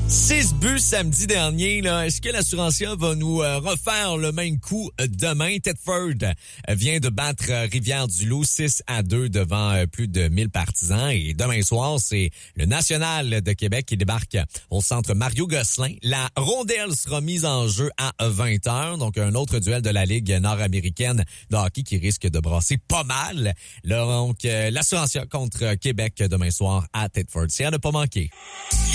6 buts samedi dernier. Là. Est-ce que l'Assurancia va nous refaire le même coup demain? Thetford vient de battre Rivière-du-Loup 6-2 devant plus de 1000 partisans. Et demain soir, c'est le National de Québec qui débarque au centre Mario-Gosselin. La rondelle sera mise en jeu à 20h. Donc, un autre duel de la Ligue nord-américaine de hockey qui risque de brasser pas mal. Là, donc, l'Assurancia contre Québec demain soir à Thetford. C'est à ne pas manquer.